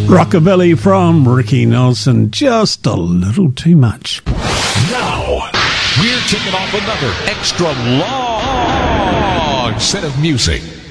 Rockabilly from Ricky Nelson, just a little too much. Now, we're kicking off another extra long set of music.